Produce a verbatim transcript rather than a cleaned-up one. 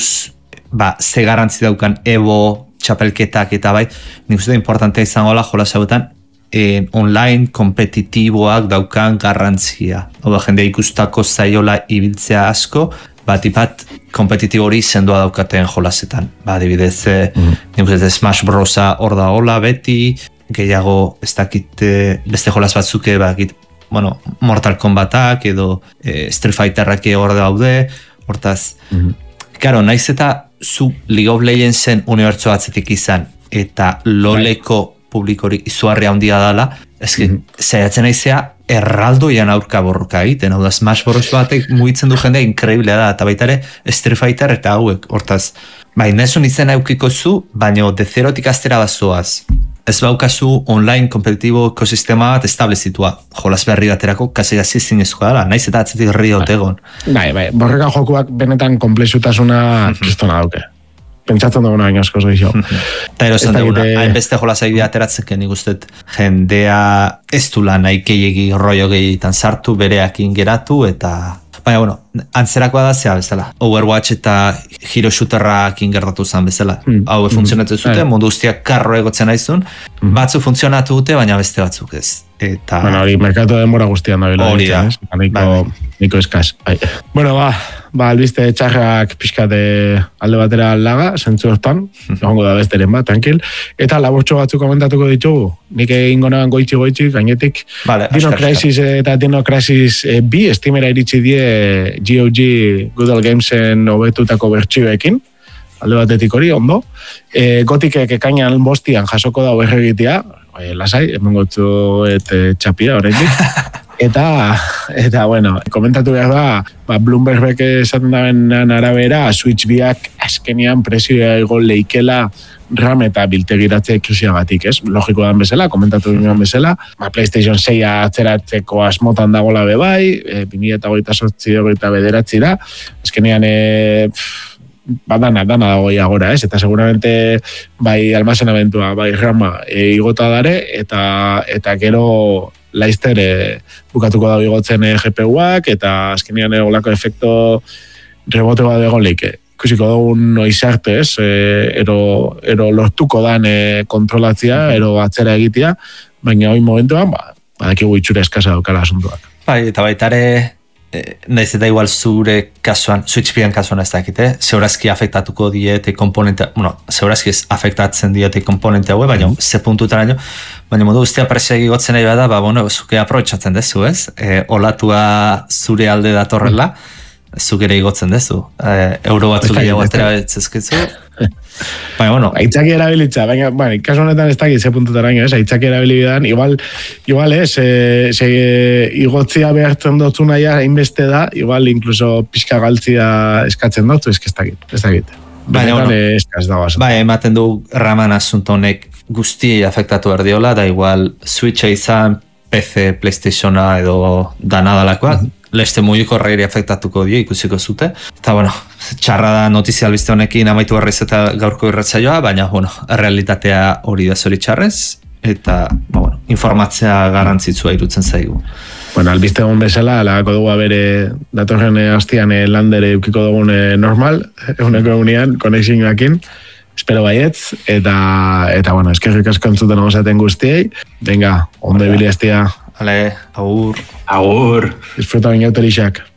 ba, ze garrantzi daukan Evo, txapelketak eta bai, nik uste importantea izango la jolas hauetan, eh, online kompetitiboak daukan garrantzia. Oda, jendea ikustako zaiola ibiltzea asko, bat ipat kompetitibo hori sendoa daukaten jolasetan. Ba, adibidez, mm. nik uste Smash Brosa hor da hola beti, gehiago ez dakit beste jolas batzuke, ba, git, bueno, Mortal Kombatak edo eh, Street Fighterrak hor daude, hortaz, mm. Karo, naiz eta zu League of Legendsen unibertso atzetik izan eta loleko publikori izuarri handia dala, eski, mm-hmm. zaiatzen naizea erraldoian aurka borroka egiten, hau da Smash Bros batek mugitzen du jendea inkreiblea da, eta baita ere Street Fighter eta hauek, hortaz, bai, nezun izena eukiko zu, baino de zerotik astera bazoaz. Ez baukazu online kompetitibo ekosistema bat establezitua. Jolas berri baterako kasi gazi zinezkoa dela, naiz eta atzetik herri otegon. Bai, bai, borreka jokuak benetan komplexutasuna kristona dauke. Pentsatzen duguna baina asko zoi. Eta erozen duguna, hainbeste jolas egin ateratzeken ikustet jendea ez du lan nahi gehiagi rollo gehiegitan sartu, bereakin geratu eta... Baina, bueno, antzerakoa da zea bezala. Overwatch eta Hero Shooterrakin gertatu zen bezala. Mm. Hau funtzionatzen mm. zuten, mundu guztiak karro egotzen naizun. Mm. Batzu funtzionatu dute, baina beste batzuk ez. Eta... Bueno, hori, merkatu denbora guztian da bila. Hori da. Niko, niko eskaz. Ai. Bueno, ba, ba, albiste txarrak pixkate alde batera laga, zentzu hortan. Egongo da besteren bat, tranquil. Eta laburtxo batzuk komentatuko ditugu. Nik egin gonagan goitxi-goitxi, gainetik. Vale, Dino Crisis eta Dino Crisis eh, bi estimera iritsi die G O G Good Old Gamesen hobetutako bertsioekin. Alde batetik hori, ondo. E, gotikek ekainan bostian jasoko da berregitea, e, lasai, hemen gotzu et e, txapia horretik. Eta, eta, bueno, komentatu behar da, ba, Bloomberg esaten dabenan arabera, Switch biak azkenian presioa ego leikela RAM eta biltegiratzea ikusiagatik, ez? Logiko dan bezala, komentatu ginen bezala, ba, PlayStation sei atzeratzeko asmotan dagoela bebai, e, bi mila hogeita zortzi hogeita bederatzi da, azkenian, e, ba, dana, dana dago agora, ez? Eta seguramente bai almazenamentua, bai rama e, igota dare, eta, eta gero laizter e, bukatuko da igotzen e, G P U-ak, eta azkenean egolako efekto rebote bat egon leike. Ikusiko dugun noizarte, ez? E, ero, ero lortuko dan e, kontrolatzia, ero atzera egitea, baina hori momentuan, ba, badakigu itxura eskasa daukala asuntuak. Bai, eta baitare, eh, naiz eta igual zure kasuan, Switch bian kasuan ez dakite, zeurazki afektatuko diete komponente, bueno, zeurazki afektatzen diete komponente haue, baina ze puntutaraino, baina modu guztia presegi gotzen nahi bada, ba, bueno, zuke aprobetxatzen dezu, ez? E, olatua zure alde datorrela, zuk ere igotzen dezu. E, euro batzuk gehiago atera betzezkitzu. Baina, bueno. Aitzaki erabilitza, baina, bueno, kasu honetan ez dakit ze puntutaraino, ez? Aitzaki erabilibidan, igual, igual, ez, e, se, igotzia behartzen dutzu naia, hainbeste da, igual, incluso pixka galtzia eskatzen dutzu, ez ez dakit, ez dakit. Baina, bueno, eskaz dago. Bai, ematen du raman asunto honek guztiei afektatu erdiola, da igual Switcha izan, P C, PlayStationa edo danadalakoak, mm-hmm. Leste mugiko reiri afektatuko die ikusiko zute. Eta, bueno, txarra da notizia albiste honekin amaitu berriz eta gaurko irratsaioa, baina, bueno, realitatea hori da zori txarrez, eta, ba, bueno, informatzea garrantzitsua irutzen zaigu. Bueno, albiste egon bezala, lagako dugu bere datorren hastian landere eukiko dugun normal, eguneko egunean, konexioakin, espero baietz, eta, eta bueno, eskerrik asko entzuten osaten guztiei. Venga, ondo ibili hastia. Ale, agur. Agur. Disfruta bineo terixak.